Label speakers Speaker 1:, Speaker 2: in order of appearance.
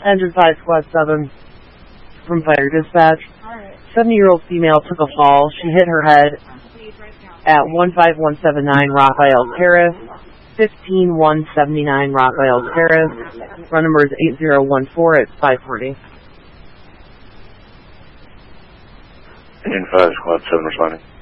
Speaker 1: Engine 5 Squad 7 from Fire Dispatch. 70-year-old female took a fall. She hit her head at 15179 Raphael Terrace, 15179 Raphael Terrace. Run number is 8014 at 540.
Speaker 2: Engine 5 Squad 7 responding.